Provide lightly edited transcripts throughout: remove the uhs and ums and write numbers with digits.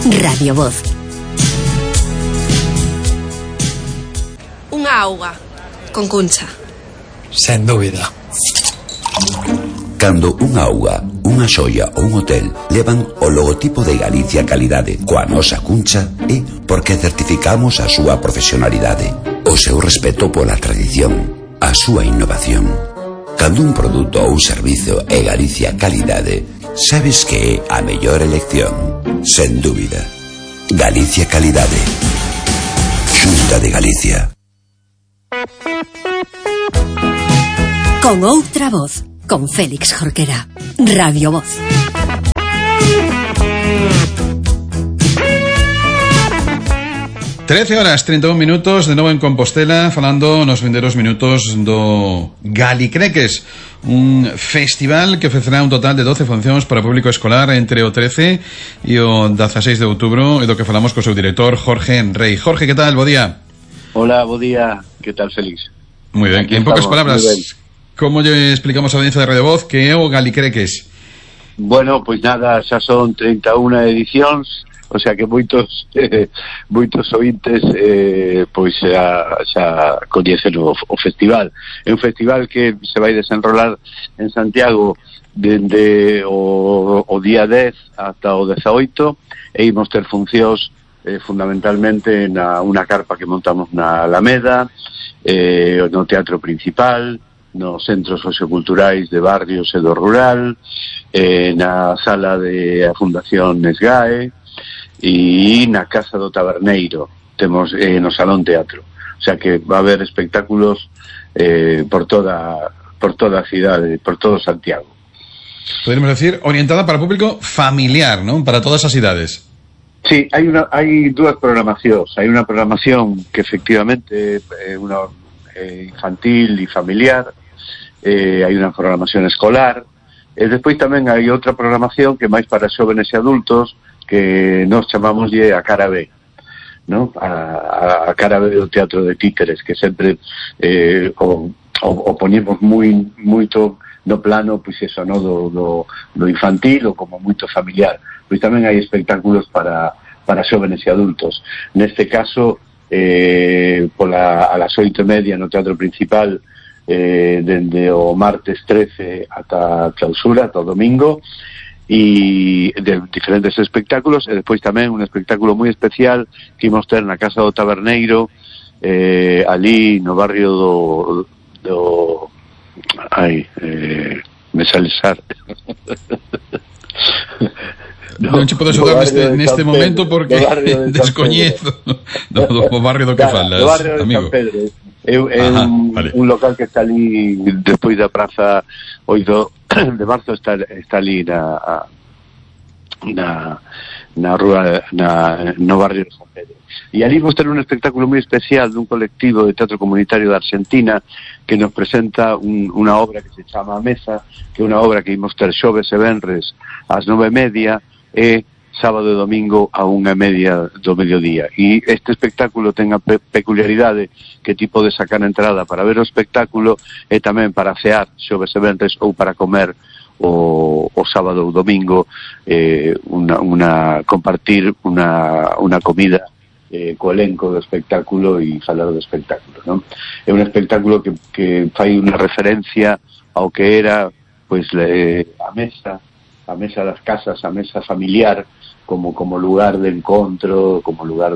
Radio Voz. Unha auga con Cuncha. Sen dúbida. Cando unha auga, unha xoia ou un hotel levan o logotipo de Galicia Calidade coa nosa Cuncha, é porque certificamos a súa profesionalidade, o seu respeto pola tradición, a súa innovación. Cando un produto ou servizo é Galicia Calidade, sabes que é a mellor elección, sen dúbida. Galicia Calidade. Xunta de Galicia. Con outra voz, con Félix Jorquera. Radio Voz. Trece horas, 31 minutos, de novo en Compostela, falando nos vindeiros minutos do Galicreques, un festival que ofrecerá un total de 12 funcións para público escolar entre o 13 e o 16 de outubro, e do que falamos co seu director, Jorge Rey. Jorge, que tal? Bo día. Hola, bo día. Que tal, Félix? Moi ben. En poucas palabras, como lle explicamos a audiencia de Radio Voz que é o Galicreques? Bueno, pois nada, xa son 31 edicións, o sea que moitos ointes pois xa coñecen o festival. É un festival que se vai desenrolar en Santiago dende o día 10 ata o 18, e imos ter funcións fundamentalmente na unha carpa que montamos na Alameda, no Teatro Principal, nos centros socioculturais de barrios e do rural, na sala de a Fundación Esgae e na Casa do Taberneiro, temos no Salón Teatro. O sea que va a haber espectáculos por toda a cidade, por todo Santiago. Podemos decir, orientada para público familiar, ¿no? Para todas as idades. Sí, hai dúas programacións. Hai unha programación que efectivamente é unha infantil e familiar, hai unha programación escolar, e despois tamén hai outra programación que máis para xóvenes e adultos, que nos chamámoslle a cara B, ¿no? A cara B do teatro de títeres, que sempre o poñemos moito no plano, pois eso, no, do infantil ou como moito familiar. Pois tamén hai espectáculos para xóvenes e adultos. Neste caso, a las 8:30 no Teatro Principal, dende o martes 13 ata a clausura, ata o domingo, e de diferentes espectáculos, e despois tamén un espectáculo moi especial que imos ter na Casa do Taberneiro, ali no barrio do me sale Sar. Non che podo axudar neste momento porque descoñezo do barrio do que falas, do barrio de amigo. San Pedro. É un local que está ali despois da praza 8 de marzo, está ali na rúa, no barrio de San Pedro. E ali vamos ter un espectáculo moi especial dun colectivo de teatro comunitario de Argentina que nos presenta unha obra que se chama A Mesa, que é unha obra que imos ter xoves e venres ás 9:30 e sábado e domingo a 1:30 do mediodía. E este espectáculo ten a peculiaridade que ti podes sacar a entrada para ver o espectáculo e tamén para cear xoves e venres ou para comer o sábado ou domingo, compartir unha comida co elenco do espectáculo e falar do espectáculo, non? É un espectáculo que fai unha referencia ao que era pois a mesa das casas, a mesa familiar, como lugar de encontro, como lugar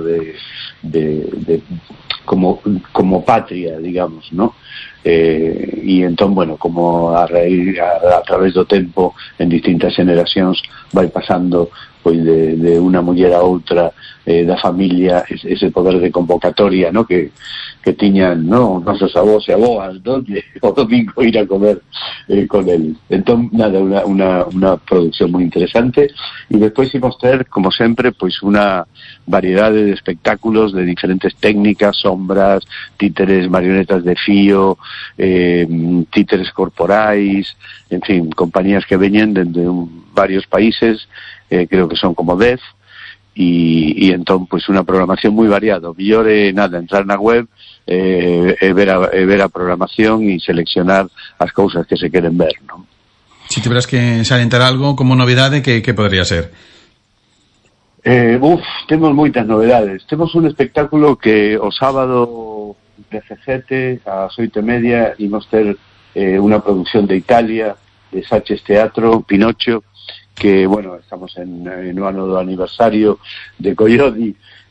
como patria, digamos, ¿no? E entón, bueno, como a través do tempo, en distintas xeneracións, vai pasando pois de unha muller a outra, da familia, ese poder de convocatoria, ¿no? que tiñan, ¿no? Nosos avós e aboas, ¿no? O domingo ir a comer con él. Entón, nada, unha produción moi interesante, e despois imos ter, como sempre, pois unha variedade de espectáculos de diferentes técnicas, sombras, títeres, marionetas de fío, títeres corporais, en fin, compañías que veñen dende varios países, creo que son como 10, e entón, pois, unha programación moi variada. O mellor é, nada, entrar na web e ver a programación e seleccionar as cousas que se queren ver, non? Si tiveras que salientar algo como novidade, que podría ser? Temos moitas novedades. Temos un espectáculo que o sábado 17 ás 8:30 imos ter unha producción de Italia, de Saches Teatro, Pinocho, que, bueno, estamos no ano do aniversario de Collodi,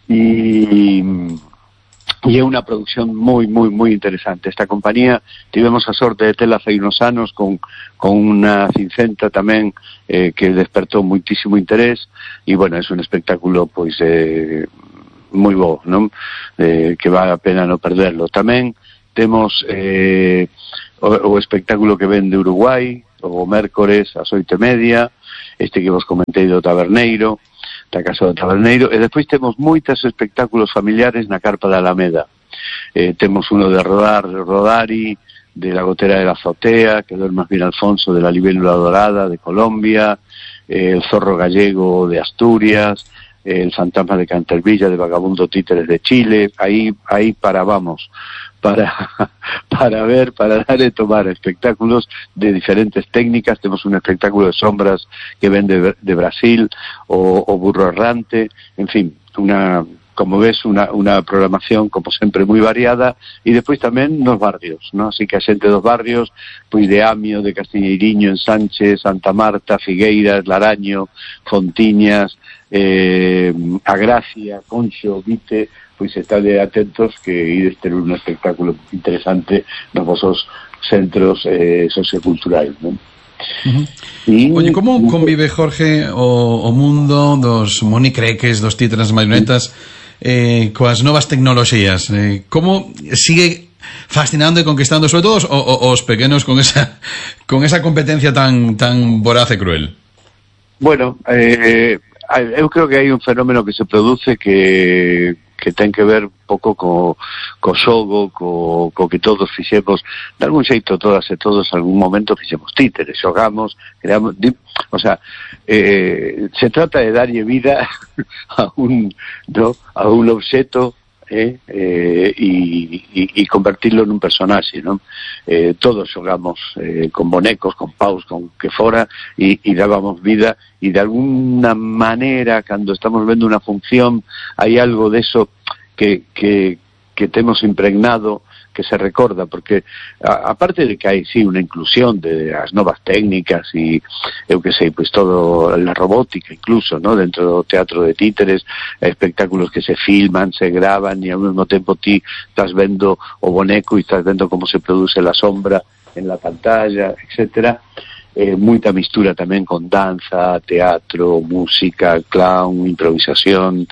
e é unha produción moi interesante. Esta compañía tivemos a sorte de tela fai uns anos con unha cincenta tamén que despertou moitísimo interés, e, bueno, é un espectáculo pois moi bo, non? Que vale a pena non perderlo. Tamén temos o espectáculo que ven de Uruguai, o mércores ás 8:30, este que vos comentei do Taberneiro, da Casa do Taberneiro, e despois temos moitos espectáculos familiares na Carpa da Alameda. Temos uno de Rodari, de La Gotera de la Azotea, que duermas bien Alfonso, de La Libélula Dorada, de Colombia, el Zorro Gallego, de Asturias, el Fantasma de Cantervilla, de Vagabundo Títeres de Chile. Ahí parábamos para ver, para dar e tomar espectáculos de diferentes técnicas. Temos un espectáculo de sombras que ven de Brasil, o Burro Errante, en fin, como ves, una programación, como sempre, moi variada, e despois tamén nos barrios, ¿no? Así que a xente dos barrios, pois de Amio, de Castiñeiriño, en Sánchez, Santa Marta, Figueiras, Laraño, Fontiñas, A Gracia, Conxo, Vite, pois estade atentos que ides ter un espectáculo interesante nos vosos centros socioculturais, non? Oye, como convive, Jorge, o mundo dos monicreques, dos títeres, marionetas, coas novas tecnoloxías? Como sigue fascinando e conquistando, sobre todo, os pequenos con esa competencia tan voraz e cruel? Bueno, eu creo que hai un fenómeno que se produce que ten que ver un pouco co xogo, co que todos fixemos, de algún xeito todas e todos en algún momento fixemos títeres, xogamos, creamos, o sea, se trata de darlle vida a un obxeto e convertirlo nun personaxe, non? Todos xogamos con bonecos, con paus, con que fora, e dábamos vida, e de alguna maneira, cando estamos vendo unha función, hai algo deso que temos impregnado, que se recorda, porque aparte de que hai, sí, unha inclusión de as novas técnicas e eu que sei, pois todo a robótica incluso, ¿no? Dentro do teatro de títeres, espectáculos que se filman, se graban, e ao mesmo tempo ti estás vendo o boneco e estás vendo como se produce la sombra en la pantalla, etcétera. Moita mistura tamén con danza, teatro, música, clown, improvisación.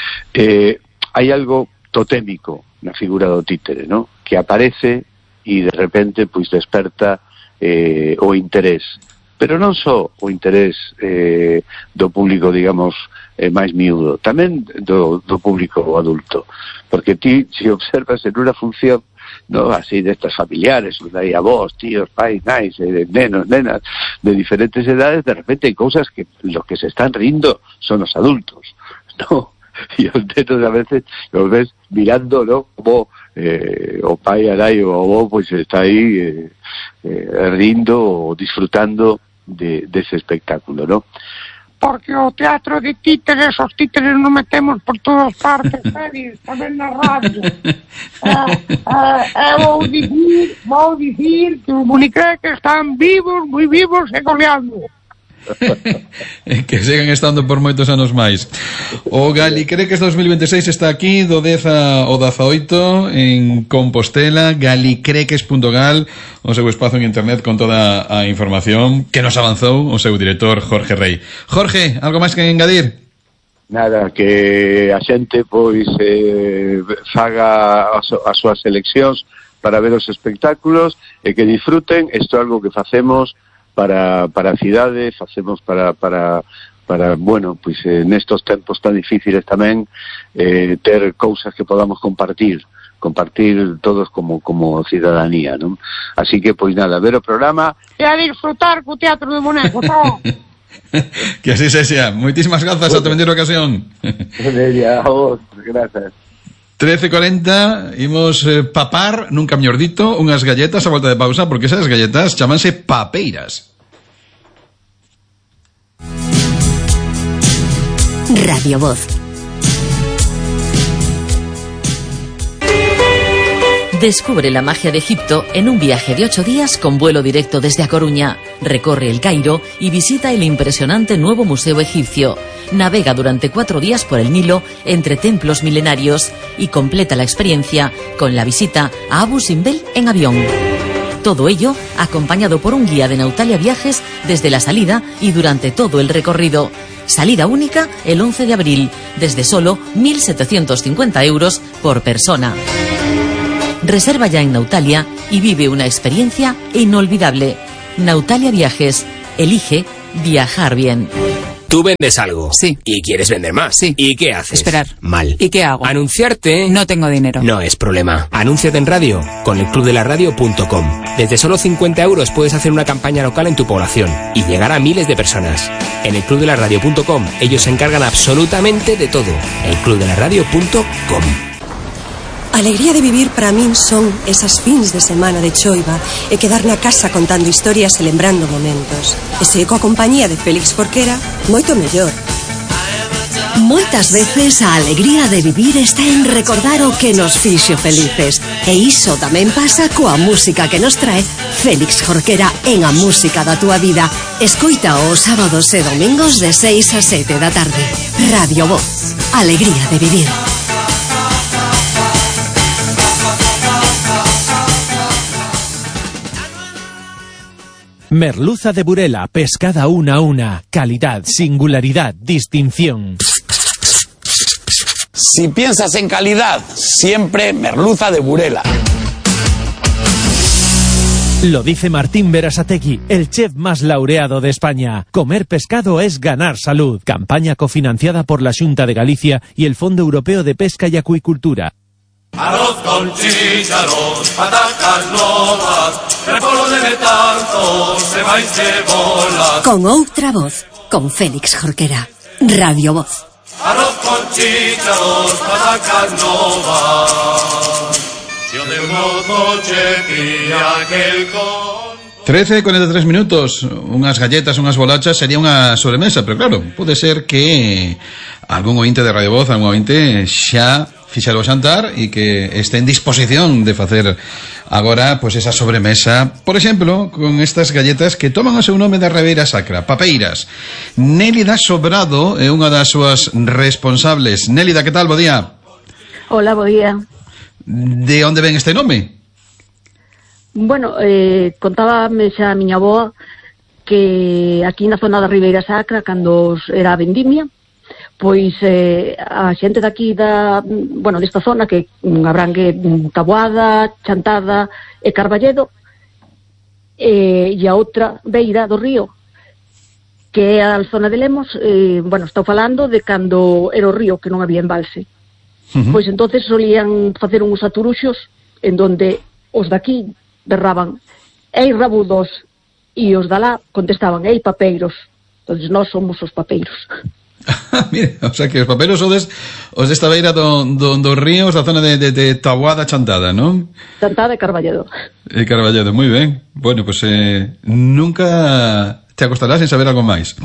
Hai algo totémico na figura do títere, ¿no? Que aparece e de repente pois desperta o interés, pero non só o interés do público, digamos, máis miúdo, tamén do público adulto, porque ti, se observas en unha función, no, así destas familiares, onde hai avós, tíos, pais, nais, nenos, nenas de diferentes edades, de repente hai cousas que los que se están rindo son os adultos, no? E os nenos a veces los ves mirando, ¿no? Como o pai, a nai, o avó, pois está aí rindo ou disfrutando dese espectáculo, ¿no? Porque o teatro de títeres, os títeres nos metemos por todas partes, tamén na radio. Vou dicir que os monicreques están vivos, moi vivos e goleando. Que sigan estando por moitos anos máis. O Galicreques 2026 está aquí do 10 ao 18 en Compostela, galicreques.gal, o seu espazo en internet con toda a información que nos avanzou o seu director Jorge Rey. Jorge, algo máis que engadir? Nada, que a xente pois faga as súas seleccións para ver os espectáculos e que disfruten. Isto é algo que facemos para a cidade, facemos para bueno, pois nestos tempos tan difíciles tamén ter cousas que podamos compartir todos como cidadanía, non? Así que, pois nada, ver o programa e a disfrutar co teatro de bonecos, ¿no? Que así se sea. Moitísimas grazas, ata vender ocasión. A vos, grazas. 13:40, imos papar, nunca mellor dito, unhas galletas a volta de pausa, porque esas galletas chamanse papeiras. Radio Voz. Descubre la magia de Egipto en un viaje de 8 días con vuelo directo desde A Coruña. Recorre el Cairo y visita el impresionante nuevo museo egipcio. Navega durante 4 días por el Nilo entre templos milenarios y completa la experiencia con la visita a Abu Simbel en avión. Todo ello acompañado por un guía de Nautalia Viajes desde la salida y durante todo el recorrido. Salida única el 11 de abril, desde solo 1.750 euros por persona. Reserva ya en Nautalia y vive una experiencia inolvidable. Nautalia Viajes. Elige viajar bien. Tú vendes algo. Sí. Y quieres vender más. Sí. ¿Y qué haces? Esperar. Mal. ¿Y qué hago? Anunciarte. No tengo dinero. No es problema. Anúnciate en radio con elclubdelaradio.com. Desde solo 50 euros puedes hacer una campaña local en tu población y llegar a miles de personas. En elclubdelaradio.com ellos se encargan absolutamente de todo. elclubdelaradio.com. Alegría de vivir para min son esas fins de semana de choiva e quedar na casa contando historias e lembrando momentos. E se coa compañía de Félix Jorquera, moito mellor. Moitas veces a alegría de vivir está en recordar o que nos fixo felices. E iso tamén pasa coa música que nos trae Félix Jorquera en A Música da Túa Vida. Escoita os sábados e domingos de 6 a 7 da tarde. Radio Voz. Alegría de vivir. Merluza de Burela, pescada una a una, calidad, singularidad, distinción. Si piensas en calidad, siempre merluza de Burela. Lo dice Martín Berasategui, el chef más laureado de España. Comer pescado es ganar salud. Campaña cofinanciada por la Xunta de Galicia y el Fondo Europeo de Pesca y Acuicultura. Arroz con chícharos, patacas novas, repollo de betanzos, ceba y cebolas. Con outra voz, con Félix Jorquera. Radio Voz. Arroz con chícharos, patacas novas. Yo de mozo chequilla que el con... 13:43 minutos, unhas galletas, unhas bolachas, sería unha sobremesa, pero claro, pode ser que algún ointe de Radio Voz, algún ointe xa fixalo o xantar e que este en disposición de facer agora pois esa sobremesa, por exemplo, con estas galletas que toman o seu nome da Ribeira Sacra, papeiras. Nélida Sobrado é unha das súas responsables. Nélida, que tal? Bo día. Hola, bo día. De onde ven este nome? Bueno, contábame xa a miña avoa que aquí na zona da Ribeira Sacra, cando era a vendimia, pois a xente daqui desta zona que abrangue Taboada, Chantada e Carballedo, e a outra beira do río, que é a zona de Lemos, estou falando de cando era o río, que non había embalse. Pois entonces solían facer uns aturuxos en donde os daqui berraban ei rabudos e os dalá contestaban ei papeiros. Entonces nós somos os papeiros. Mira, o sea que os papeiros os desta beira do río, os da zona de Taboada, Chantada, non? Chantada e Carballedo. E Carballedo, moi ben. Bueno, pues nunca te acostarás sin saber algo máis.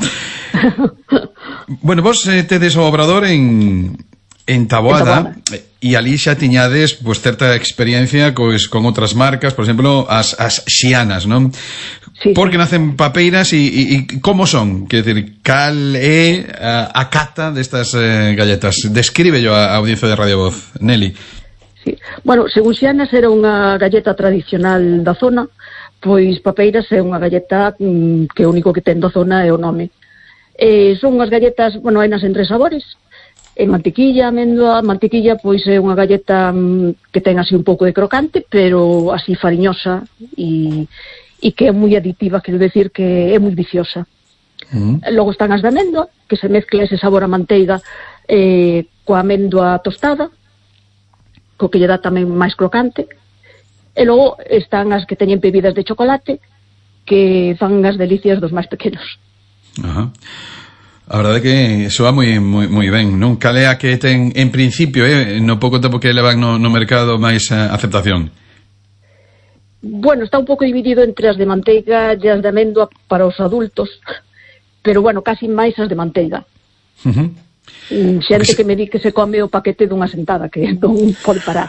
Bueno, vos tedes o obrador en Taboada, e ali xa tiñades pues certa experiencia con outras marcas, por exemplo, as xianas, non? Sí, porque nacen papeiras e como son? Quer dizer, cal é a cata destas galletas? Descríbello a audiencia de Radio Voz, Nelly. Sí. Bueno, según xianas era unha galleta tradicional da zona, pois papeiras é unha galleta que o único que ten da zona é o nome. Son unhas galletas, hai nas en 3 sabores, mantequilla, amêndoa. Mantequilla pois é unha galleta que ten así un pouco de crocante, pero así fariñosa e que é moi aditiva, quero decir que é moi viciosa. Logo están as de amêndoa, que se mezcla ese sabor a manteiga coa amêndoa tostada, co que lle dá tamén máis crocante. E logo están as que teñen bebidas de chocolate, que fan as delicias dos máis pequenos. Ajá. A verdade é que soa moi ben, non? Cal é a que ten, en principio, no pouco tempo que levan no mercado, máis aceptación? Bueno, está un pouco dividido entre as de manteiga e as de amêndoa para os adultos, pero casi máis as de manteiga. Xente que me di que se come o paquete dunha sentada, que non pode parar.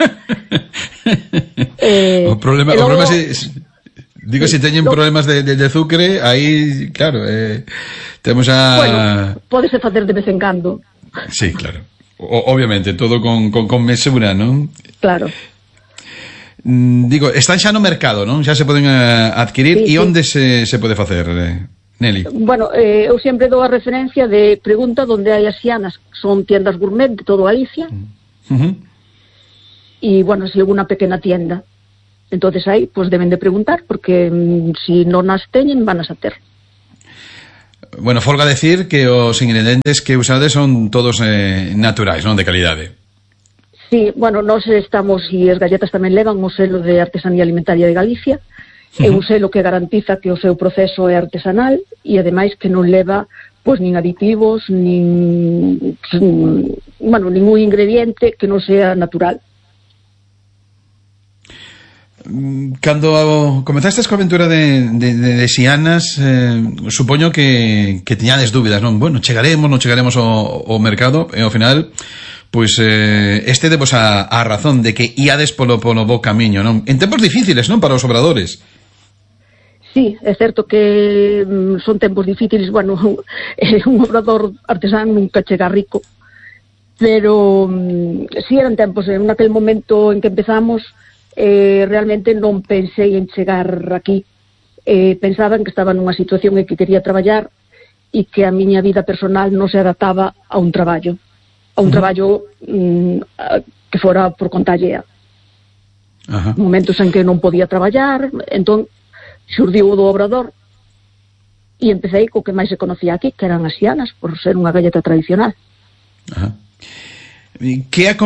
O problema digo, se teñen problemas de azucre, aí, claro, temos a... Bueno, pódese facer de vez en cando. Sí, claro. Obviamente, todo con mesura, non? Claro. Digo, están xa no mercado, non? Xa se poden adquirir. E onde se pode facer, Nelly? Bueno, eu sempre dou a referencia de pregunta donde hai as xianas. Son tiendas gourmet de todo Galicia. E, bueno, si houve unha pequena tienda. Entonces aí, pues deben de preguntar, porque si non as teñen, van a ter. Bueno, folga decir que os ingredientes que usades son todos naturais, non? De calidade. Sí, bueno, nós estamos, e as galletas tamén levan o selo de Artesanía Alimentaria de Galicia, é un selo que garantiza que o seu proceso é artesanal e ademais que non leva pois nin aditivos, nin ningún ingrediente que non sea natural. Cando comezastes coa aventura de xianas, supoño que tiñades dúbidas, non? Bueno, chegaremos, non chegaremos ao mercado, e ao final, pois, este demos a razón de que iades polo bo camiño, non? En tempos difíciles, non? Para os obradores. Sí, é certo que son tempos difíciles, bueno, un obrador artesán nunca chega rico, pero sí eran tempos, en aquel momento en que empezamos, realmente non pensei en chegar aquí. Pensaba en que estaba nunha situación en que quería traballar e que a miña vida personal non se adaptaba a un traballo que fora por conta allea. Momentos en que non podía traballar, entón xurdiu o do obrador e empecé co que máis se conocía aquí, que eran as xianas, por ser unha galleta tradicional. Que